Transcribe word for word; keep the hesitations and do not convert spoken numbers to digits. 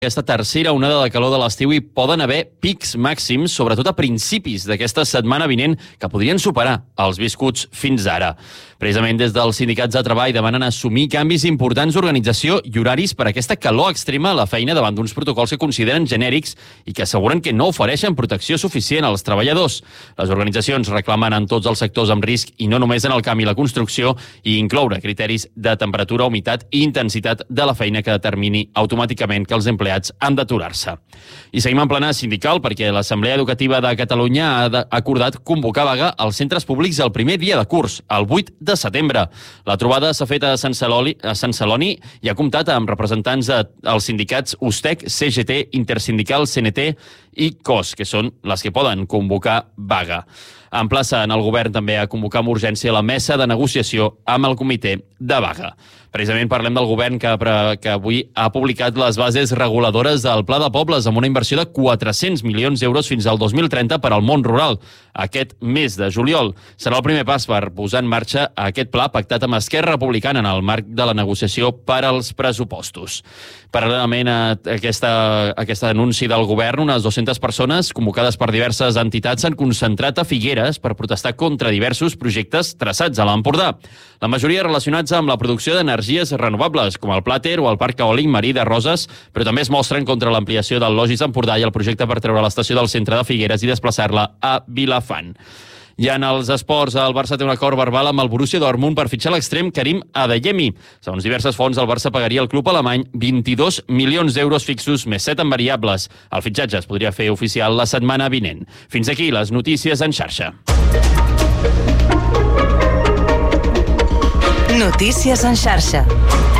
Aquesta tercera onada de calor de l'estiu hi poden haver pics màxims, sobretot a principis d'aquesta setmana vinent, que podrien superar els viscuts fins ara. Precisament des dels sindicats de treball demanen assumir canvis importants d'organització i horaris per a aquesta calor extrema a la feina davant d'uns protocols que consideren genèrics i que asseguren que no ofereixen protecció suficient als treballadors. Les organitzacions reclamen en tots els sectors amb risc i no només en el camp i la construcció i incloure criteris de temperatura, humitat i intensitat de la feina que determini automàticament que els empleats han d'aturar-se. I seguim en plena sindical perquè l'Assemblea Educativa de Catalunya ha acordat convocar vaga als centres públics el primer dia de curs, el vuit de setembre. La trobada s'ha fet a Sant Celoni, a Sant Celoni i ha comptat amb representants dels sindicats U S T E C, C G T, Intersindical, C N T i C O S, que són les que poden convocar vaga. Emplacen el govern també a convocar amb urgència la mesa de negociació amb el comitè de vaga. Precisament parlem del govern que, que avui ha publicat les bases reguladores del Pla de Pobles amb una inversió de quatre-cents milions d'euros fins al dos mil trenta per al món rural. Aquest mes de juliol serà el primer pas per posar en marxa aquest pla pactat amb Esquerra Republicana en el marc de la negociació per als pressupostos. Paral·lelament a aquesta, a aquest anunci del govern, unes dues-centes persones convocades per diverses entitats s'han concentrat a Figueres per protestar contra diversos projectes traçats a l'Empordà. La majoria relacionats amb la producció d'energies renovables, com el Plàter o el Parc Eòlic Marí de Roses, però també es mostren contra l'ampliació del Logis Empordà i el projecte per treure l'estació del centre de Figueres i desplaçar-la a Vilafant. I en els esports, el Barça té un acord verbal amb el Borussia Dortmund per fitxar l'extrem Karim Adeyemi. Segons diverses fonts, el Barça pagaria al club alemany vint-i-dos milions d'euros fixos més set en variables. El fitxatge es podria fer oficial la setmana vinent. Fins aquí les notícies en xarxa. Notícies en xarxa.